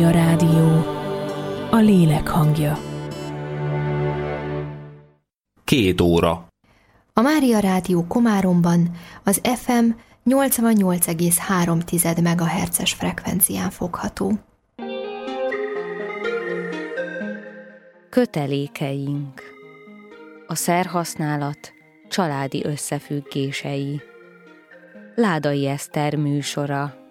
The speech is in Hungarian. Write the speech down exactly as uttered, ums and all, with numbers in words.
Mária Rádió, a lélek hangja. Két óra. A Mária Rádió Komáromban az ef em nyolcvannyolc egész három megahertzes frekvencián fogható. Kötelékeink. A szerhasználat családi összefüggései. Ládai Eszter műsora.